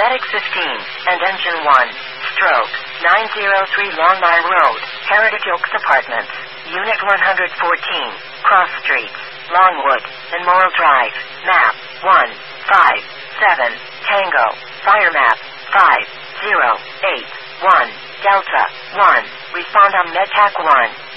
Medic 15, and Engine 1. Stroke, 903 Longmire Road, Heritage Oaks Apartments, Unit 114, Cross Streets, Longwood, and Morrill Drive. Map, 157, Tango, Fire Map, 5081, Delta, 1, respond on MedTac 1.